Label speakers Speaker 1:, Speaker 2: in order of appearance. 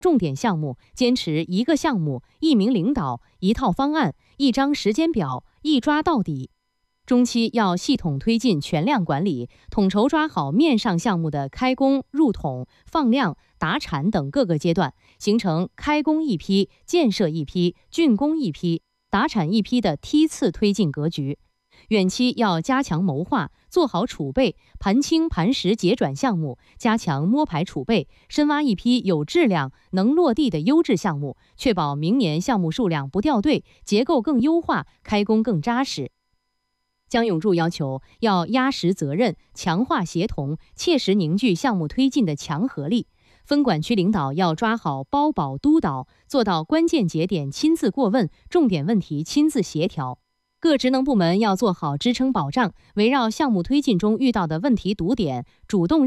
Speaker 1: 重点项目坚持一个项目、一名领导、一套方案、一张时间表，一抓到底。中期要系统推进全量管理，统筹抓好面上项目的开工、入统、放量、达产等各个阶段，形成开工一批、建设一批、竣工一批、达产一批的梯次推进格局。远期要加强谋划，做好储备，盘清盘实结转项目，加强摸排储备，深挖一批有质量、能落地的优质项目，确保明年项目数量不掉队，结构更优化，开工更扎实。姜永柱要求要压实责任，强化协同，切实凝聚项目推进的强合力。分管区领导要抓好包保督导，做到关键节点亲自过问，重点问题亲自协调。各职能部门要做好支撑保障，围绕项目推进中遇到的问题堵点，主动